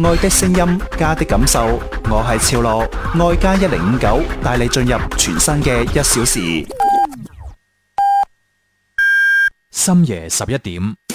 愛的聲音，家的感受。我係超樂，愛家1059帶你進入全新嘅1小時。 深夜11點。